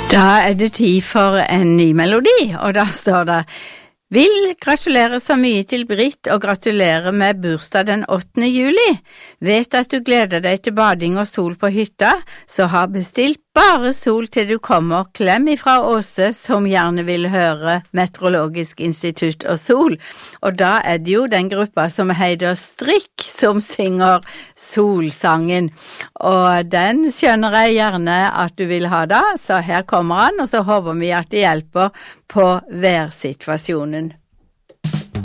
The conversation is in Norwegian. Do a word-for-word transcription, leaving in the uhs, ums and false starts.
Da er det tid for en ny melodi, og da står det: Vil gratulere så mye til Britt og gratulere med bursdag den åttende juli. Vet at du gleder deg til bading og sol på hytta, så har bestilt bare sol til du kommer. Klem ifra Åse, som gjerne vil høre Meteorologisk institutt og sol. Og da er det jo den gruppa som heter Strikk som synger solsangen. Og den skjønner jeg gjerne at du vil ha da, så her kommer han, og så håper vi at det hjelper på værsituasjonen.